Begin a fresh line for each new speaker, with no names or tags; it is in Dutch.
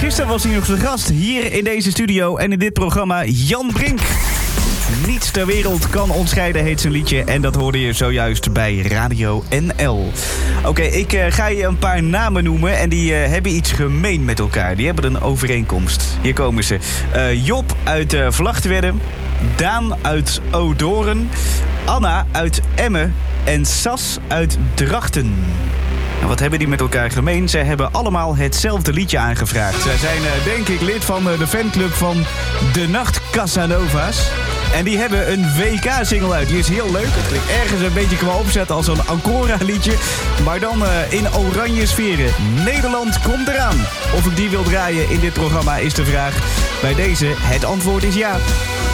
Gisteren was hij nog de gast hier in deze studio en in dit programma Jan Brink. Niets ter wereld kan ons scheiden, heet zijn liedje. En dat hoorde je zojuist bij Radio NL. Oké, ik ga je een paar namen noemen en die hebben iets gemeen met elkaar. Die hebben een overeenkomst. Hier komen ze. Job uit Vlachtwedde, Daan uit Odoren, Anna uit Emmen en Sas uit Drachten. En wat hebben die met elkaar gemeen? Zij hebben allemaal hetzelfde liedje aangevraagd. Zij zijn denk ik lid van de fanclub van De Nacht Casanova's. En die hebben een WK-single uit. Die is heel leuk. Het klinkt ergens een beetje qua opzet als een Ancora-liedje. Maar dan in oranje sferen. Nederland komt eraan. Of ik die wil draaien in dit programma is de vraag. Bij deze, het antwoord is ja.